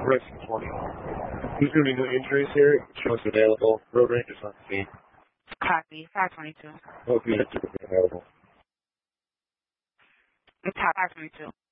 Risk 20. There's going to be no injuries here. Show us available. Road Rangers on the scene. Copy. 522. Both units are available. Top 522.